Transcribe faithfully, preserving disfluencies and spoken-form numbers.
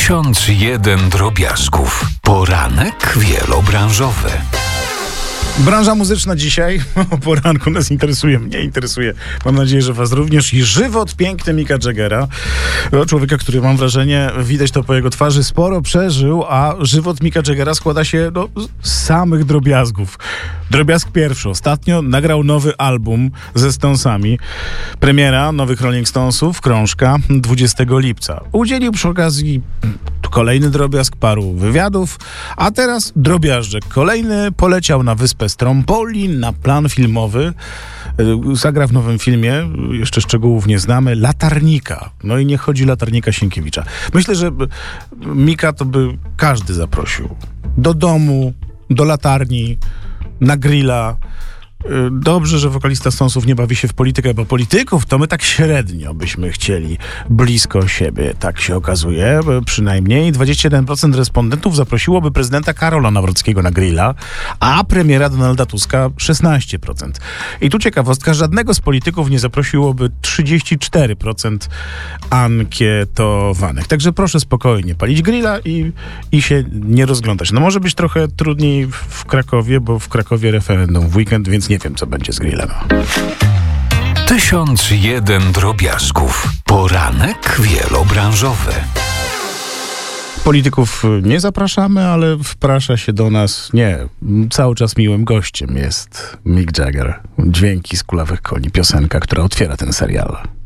Tysiąc jeden drobiazgów. Poranek wielobranżowy. Branża muzyczna dzisiaj o poranku nas interesuje, mnie interesuje. Mam nadzieję, że was również. I żywot piękny Micka Jaggera. Człowieka, który, mam wrażenie, widać to po jego twarzy, sporo przeżył, a żywot Micka Jaggera składa się no, z samych drobiazgów. Drobiazg pierwszy. Ostatnio nagrał nowy album ze Stonesami. Premiera nowych Rolling Stonesów, krążka, dwudziestego lipca. Udzielił przy okazji kolejny drobiazg, paru wywiadów, a teraz drobiażdżek kolejny poleciał na wyspę Stromboli na plan filmowy. Zagra w nowym filmie, jeszcze szczegółów nie znamy, Latarnika. No i nie chodzi Latarnika Sienkiewicza. Myślę, że Micka to by każdy zaprosił. Do domu, do latarni, na grilla. Dobrze, że wokalista Stonesów nie bawi się w politykę, bo polityków to my tak średnio byśmy chcieli blisko siebie, tak się okazuje. Przynajmniej dwadzieścia jeden procent respondentów zaprosiłoby prezydenta Karola Nawrockiego na grilla, a premiera Donalda Tuska szesnaście procent. I tu ciekawostka, żadnego z polityków nie zaprosiłoby trzydzieści cztery procent ankietowanych. Także proszę spokojnie palić grilla i, i się nie rozglądać. No może być trochę trudniej w Krakowie, bo w Krakowie referendum w weekend, więc nie wiem, co będzie z grillem. Tysiąc jeden drobiazgów. Poranek wielobranżowy. Polityków nie zapraszamy, ale wprasza się do nas, nie, cały czas miłym gościem jest Mick Jagger. Dźwięki z Kulawych Koni, piosenka, która otwiera ten serial.